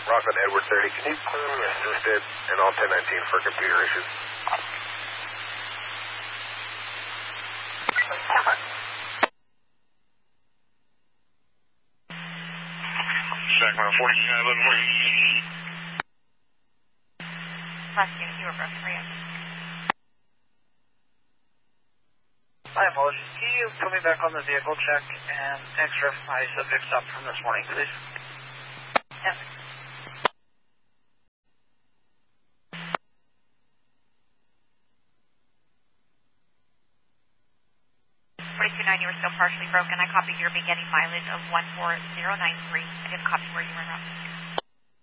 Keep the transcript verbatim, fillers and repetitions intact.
Rockland Edward thirty, can you clear me assisted and all ten nineteen for computer issues? Sacramento forty-nine eleven, what are you? Last unit, you were broken for you. My apologies. Can you put me back on the vehicle check and extra my subject stop from this morning, please? Yes. forty-two nine, you were still partially broken. I copied your beginning mileage of one four zero nine three. I didn't copy where you were from.